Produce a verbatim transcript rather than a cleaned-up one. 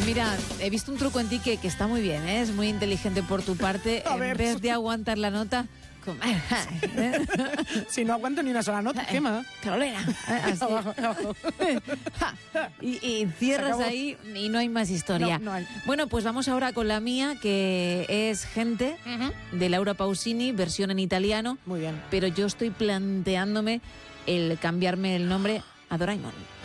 Mira, he visto un truco en ti que, que está muy bien, ¿eh? Es muy inteligente por tu parte. A en ver. vez de aguantar la nota, comer. Si no aguanto ni una sola nota, Gemma. Carolina. Así. Abajo, abajo. Y, y cierras Se acabó. ahí y no hay más historia. No, no hay. Bueno, pues vamos ahora con la mía, que es Gente, de Laura Pausini, versión en italiano. Muy bien. Pero yo estoy planteándome el cambiarme el nombre a Doraemon.